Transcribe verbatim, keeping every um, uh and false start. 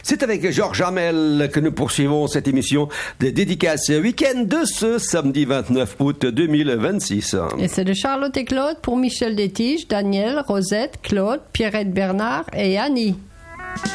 C'est avec Georges Hamel que nous poursuivons cette émission de dédicace week-end de ce samedi vingt-neuf août deux mille vingt-six. Et c'est de Charlotte et Claude pour Michel Détige, Daniel, Rosette, Claude, Pierrette Bernard et Annie.